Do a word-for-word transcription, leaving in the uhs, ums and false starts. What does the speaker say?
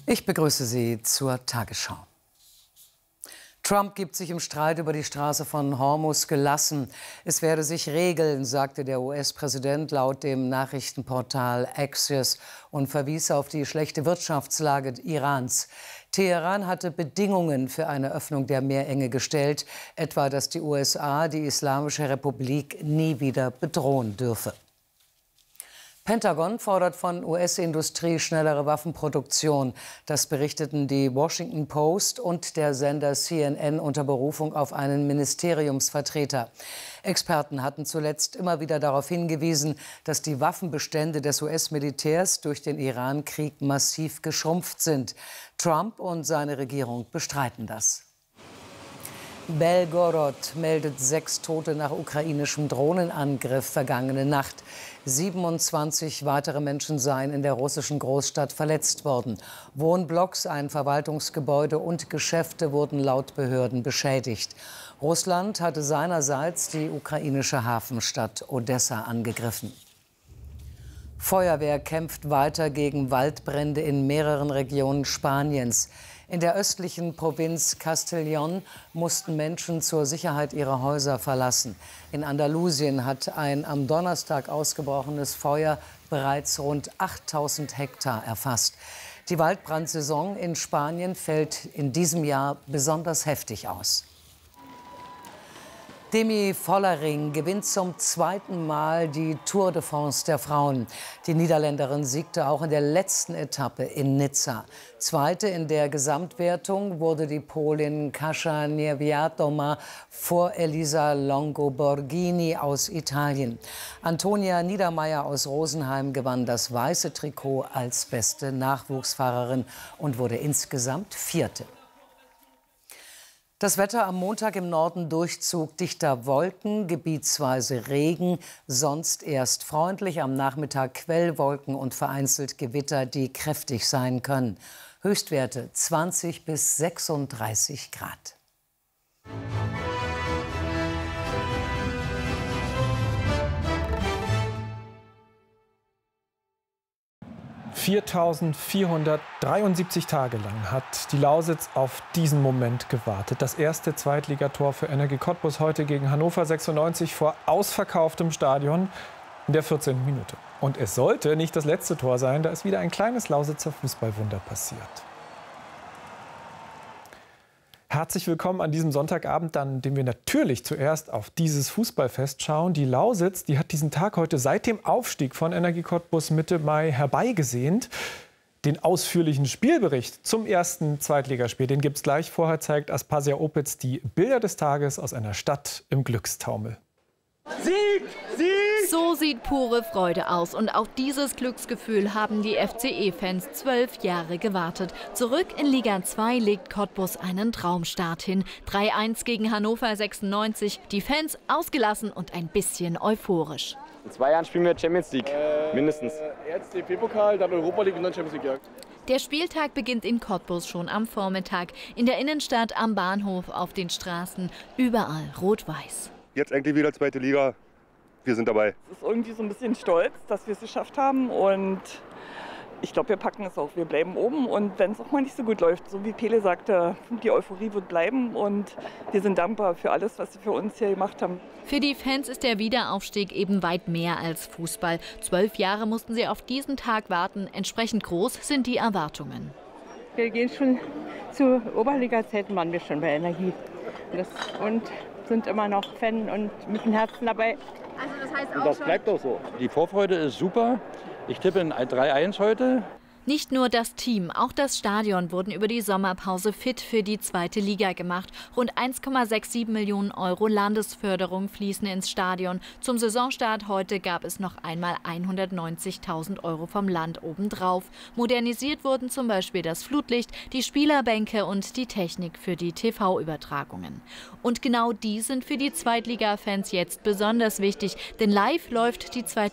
Ich begrüße Sie zur Tagesschau. Trump gibt sich im Streit über die Straße von Hormuz gelassen. Es werde sich regeln, sagte der U S-Präsident laut dem Nachrichtenportal Axios und verwies auf die schlechte Wirtschaftslage Irans. Teheran hatte Bedingungen für eine Öffnung der Meerenge gestellt, etwa dass die U S A die Islamische Republik nie wieder bedrohen dürfe. Pentagon fordert von U S-Industrie schnellere Waffenproduktion. Das berichteten die Washington Post und der Sender C N N unter Berufung auf einen Ministeriumsvertreter. Experten hatten zuletzt immer wieder darauf hingewiesen, dass die Waffenbestände des U S-Militärs durch den Iran-Krieg massiv geschrumpft sind. Trump und seine Regierung bestreiten das. Belgorod meldet sechs Tote nach ukrainischem Drohnenangriff vergangene Nacht. siebenundzwanzig weitere Menschen seien in der russischen Großstadt verletzt worden. Wohnblocks, ein Verwaltungsgebäude und Geschäfte wurden laut Behörden beschädigt. Russland hatte seinerseits die ukrainische Hafenstadt Odessa angegriffen. Feuerwehr kämpft weiter gegen Waldbrände in mehreren Regionen Spaniens. In der östlichen Provinz Castellón mussten Menschen zur Sicherheit ihre Häuser verlassen. In Andalusien hat ein am Donnerstag ausgebrochenes Feuer bereits rund achttausend Hektar erfasst. Die Waldbrandsaison in Spanien fällt in diesem Jahr besonders heftig aus. Demi Vollering gewinnt zum zweiten Mal die Tour de France der Frauen. Die Niederländerin siegte auch in der letzten Etappe in Nizza. Zweite in der Gesamtwertung wurde die Polin Kasia Niewiadoma vor Elisa Longo-Borghini aus Italien. Antonia Niedermeier aus Rosenheim gewann das weiße Trikot als beste Nachwuchsfahrerin und wurde insgesamt Vierte. Das Wetter am Montag im Norden Durchzug dichter Wolken, gebietsweise Regen, sonst erst freundlich, am Nachmittag Quellwolken und vereinzelt Gewitter, die kräftig sein können. Höchstwerte zwanzig bis sechsunddreißig Grad. viertausendvierhundertdreiundsiebzig Tage lang hat die Lausitz auf diesen Moment gewartet. Das erste Zweitligator für Energie Cottbus heute gegen Hannover sechsundneunzig vor ausverkauftem Stadion in der vierzehnten Minute. Und es sollte nicht das letzte Tor sein, da ist wieder ein kleines Lausitzer Fußballwunder passiert. Herzlich willkommen an diesem Sonntagabend, an dem wir natürlich zuerst auf dieses Fußballfest schauen. Die Lausitz, die hat diesen Tag heute seit dem Aufstieg von Energie Cottbus Mitte Mai herbeigesehnt. Den ausführlichen Spielbericht zum ersten Zweitligaspiel, den gibt es gleich. Vorher zeigt Aspasia Opitz die Bilder des Tages aus einer Stadt im Glückstaumel. Sieg! Sieg! So sieht pure Freude aus. Und auf dieses Glücksgefühl haben die F C E-Fans zwölf Jahre gewartet. Zurück in Liga zwei legt Cottbus einen Traumstart hin. drei eins gegen Hannover sechsundneunzig. Die Fans ausgelassen und ein bisschen euphorisch. In zwei Jahren spielen wir Champions League, äh, mindestens. Jetzt D F B-Pokal, dann Europa League und dann Champions League. Ja. Der Spieltag beginnt in Cottbus schon am Vormittag. In der Innenstadt, am Bahnhof, auf den Straßen. Überall rot-weiß. Jetzt endlich wieder zweite Liga. Wir sind dabei. Es ist irgendwie so ein bisschen stolz, dass wir es geschafft haben. Und ich glaube, wir packen es auch. Wir bleiben oben. Und wenn es auch mal nicht so gut läuft, so wie Pele sagte, die Euphorie wird bleiben. Und wir sind dankbar für alles, was sie für uns hier gemacht haben. Für die Fans ist der Wiederaufstieg eben weit mehr als Fußball. Zwölf Jahre mussten sie auf diesen Tag warten. Entsprechend groß sind die Erwartungen. Wir gehen schon zu Oberliga-Zeiten, waren wir schon bei Energie. Das, und sind immer noch Fan und mit dem Herzen dabei. Also das heißt auch und das schon bleibt auch so. Die Vorfreude ist super. Ich tippe in drei eins heute. Nicht nur das Team, auch das Stadion wurden über die Sommerpause fit für die zweite Liga gemacht. Rund eins Komma siebenundsechzig Millionen Euro Landesförderung fließen ins Stadion. Zum Saisonstart heute gab es noch einmal hundertneunzigtausend Euro vom Land obendrauf. Modernisiert wurden zum Beispiel das Flutlicht, die Spielerbänke und die Technik für die T V-Übertragungen. Und genau die sind für die Zweitliga-Fans jetzt besonders wichtig, denn live läuft die zweite